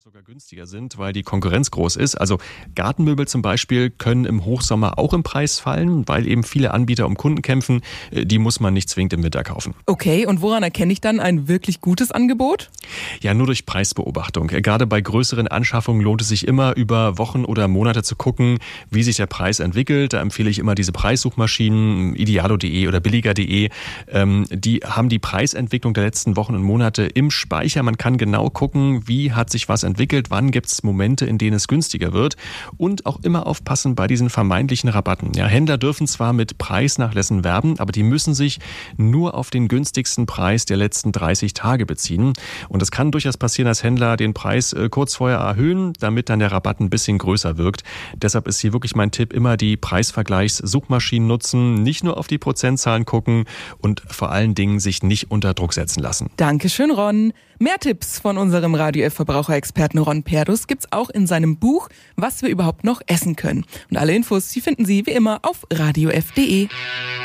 Sogar günstiger sind, weil die Konkurrenz groß ist. Also Gartenmöbel zum Beispiel können im Hochsommer auch im Preis fallen, weil eben viele Anbieter um Kunden kämpfen. Die muss man nicht zwingend im Winter kaufen. Okay, und woran erkenne ich dann ein wirklich gutes Angebot? Ja, nur durch Preisbeobachtung. Gerade bei größeren Anschaffungen lohnt es sich immer, über Wochen oder Monate zu gucken, wie sich der Preis entwickelt. Da empfehle ich immer diese Preissuchmaschinen, idealo.de oder billiger.de. Die haben die Preisentwicklung der letzten Wochen und Monate im Speicher. Man kann genau gucken, wie hat sich was entwickelt, wann gibt es Momente, in denen es günstiger wird, und auch immer aufpassen bei diesen vermeintlichen Rabatten. Ja, Händler dürfen zwar mit Preisnachlässen werben, aber die müssen sich nur auf den günstigsten Preis der letzten 30 Tage beziehen. Und es kann durchaus passieren, dass Händler den Preis kurz vorher erhöhen, damit dann der Rabatt ein bisschen größer wirkt. Deshalb ist hier wirklich mein Tipp, immer die Preisvergleichssuchmaschinen nutzen, nicht nur auf die Prozentzahlen gucken und vor allen Dingen sich nicht unter Druck setzen lassen. Dankeschön, Ron. Mehr Tipps von unserem Radio F Verbraucherexperten Ron Perdus gibt's auch in seinem Buch Was wir überhaupt noch essen können. Und alle Infos, die finden Sie wie immer auf radiof.de.